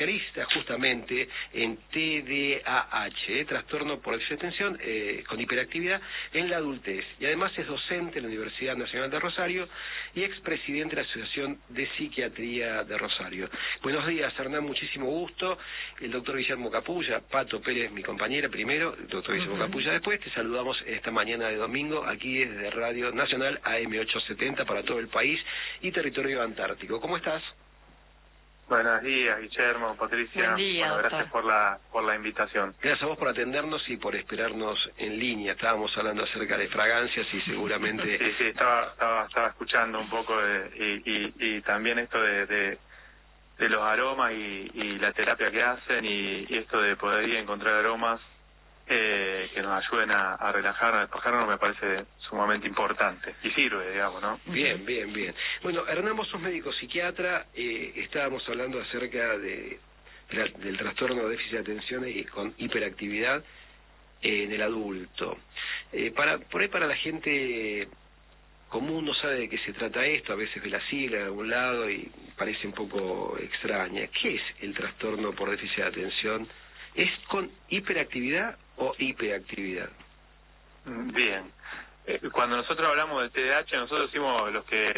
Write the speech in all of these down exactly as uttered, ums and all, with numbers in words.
justamente en T D A H, trastorno por déficit de atención eh, con hiperactividad en la adultez, y además es docente en la Universidad Nacional de Rosario y expresidente de la Asociación de Psiquiatría de Rosario. Buenos días, Hernán, muchísimo gusto. El doctor Guillermo Capulla, Pato Pérez, mi compañera primero, el doctor Guillermo uh-huh. Capulla después. Te saludamos esta mañana de domingo aquí desde Radio Nacional A M ochocientos setenta para todo el país y territorio antártico. ¿Cómo estás? Buenos días, Guillermo, Patricia. Buen día, bueno, gracias por la por la invitación. Gracias a vos por atendernos y por esperarnos en línea. Estábamos hablando acerca de fragancias y seguramente... Sí, sí, estaba estaba, estaba escuchando un poco de, y, y, y también esto de, de, de los aromas y, y la terapia que hacen y, y esto de poder ir a encontrar aromas eh, que nos ayuden a, a relajar, a despejarnos, me parece sumamente importante y sirve, digamos, ¿no? Bien, bien, bien. Bueno, Hernán, vos sos médico psiquiatra, eh, estábamos hablando acerca de, de la, del trastorno de déficit de atención y con hiperactividad eh, en el adulto. Eh, para por ahí para la gente común no sabe de qué se trata esto, a veces ve la sigla de algún lado y parece un poco extraña. ¿Qué es el trastorno por déficit de atención? ¿Es con hiperactividad o hiperactividad? Bien. Eh, cuando nosotros hablamos del T D A H, nosotros decimos los que...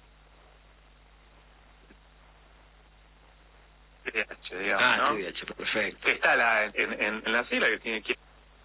T D A H, digamos, ah, ¿no? T D A H, perfecto. Que está la, en, en, en la sigla que tiene que...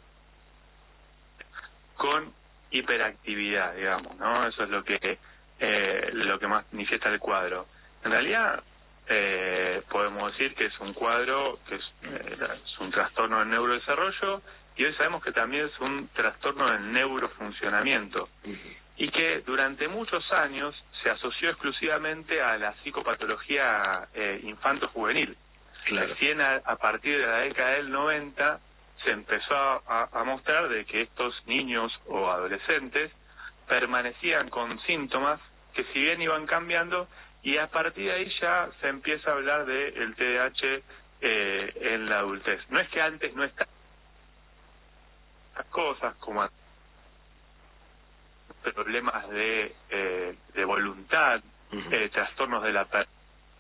con hiperactividad, digamos, ¿no? Eso es lo que eh, lo que más manifiesta el cuadro. En realidad, eh, podemos decir que es un cuadro, que es, eh, es un trastorno del neurodesarrollo, y hoy sabemos que también es un trastorno del neurofuncionamiento, y que durante muchos años se asoció exclusivamente a la psicopatología eh, infanto-juvenil. Claro. Recién a, a partir de la década del noventa se empezó a, a mostrar de que estos niños o adolescentes permanecían con síntomas que si bien iban cambiando, y a partir de ahí ya se empieza a hablar del T D A H eh, en la adultez. No es que antes no estaban las cosas como problemas de eh, de voluntad, uh-huh. eh, trastornos de la personalidad,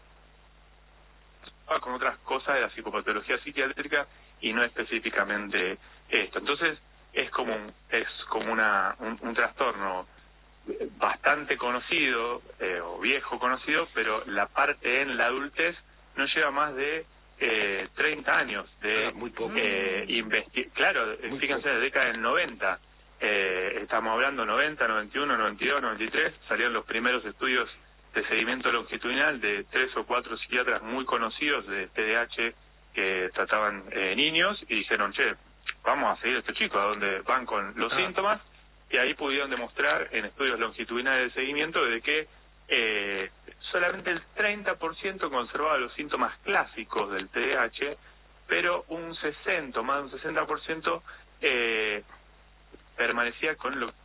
con otras cosas de la psicopatología psiquiátrica y no específicamente esto. Entonces es como un, es como una un, un trastorno bastante conocido eh, o viejo conocido, pero la parte en la adultez no lleva más de eh, treinta años de ah, muy poco. Eh, investi- claro, muy fíjense, poco. De la década del noventa, eh, estamos hablando noventa, noventa y uno, noventa y dos, noventa y tres, salieron los primeros estudios de seguimiento longitudinal de tres o cuatro psiquiatras muy conocidos de T D A H que trataban eh, niños, y dijeron, che, vamos a seguir a estos chicos a donde van con los ah. síntomas, y ahí pudieron demostrar en estudios longitudinales de seguimiento de que eh, solamente el treinta por ciento conservaba los síntomas clásicos del T D A H, pero un sesenta, más de un sesenta por ciento eh, permanecía con lo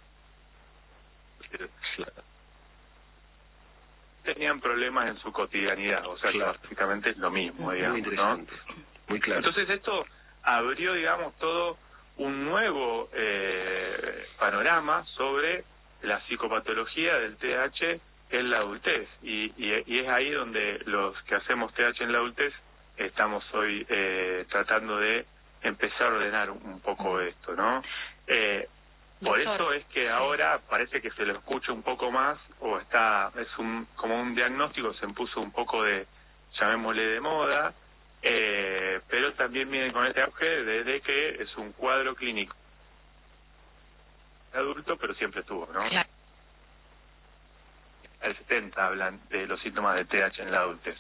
tenían problemas en su cotidianidad, o sea, claro. que básicamente es lo mismo, digamos, muy interesante, ¿no? Muy claro. Entonces esto abrió, digamos, todo un nuevo eh, panorama sobre la psicopatología del T D A H en la adultez, y, y, y es ahí donde los que hacemos T D A H en la adultez estamos hoy eh, tratando de empezar a ordenar un poco esto, ¿no? Eh, por eso es que ahora parece que se lo escucha un poco más, o está, es un como un diagnóstico, se impuso un poco de, llamémosle, de moda, eh, pero también viene con este auge de, de que es un cuadro clínico adulto, pero siempre estuvo, ¿no? Claro. El setenta hablan de los síntomas de T D A H en la adultez.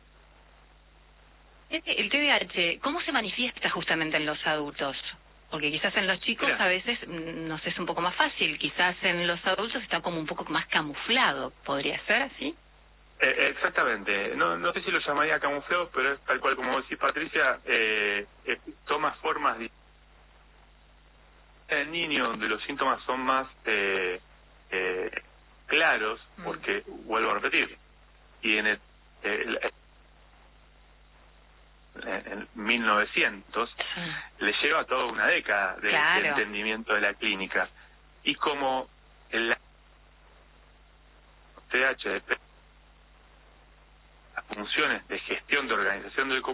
El T D A H, ¿cómo se manifiesta justamente en los adultos? Porque quizás en los chicos Mira. a veces nos es un poco más fácil, quizás en los adultos está como un poco más camuflado, ¿podría ser así? Eh, exactamente, no no sé si lo llamaría camuflado, pero es tal cual como decís, Patricia, eh, eh, toma formas de... En el niño, donde los síntomas son más eh, eh, claros, porque, mm. vuelvo a repetir, y en el... el en mil novecientos, sí. le lleva toda una década de, claro. de entendimiento de la clínica. Y como el T D A H, las funciones de gestión de organización del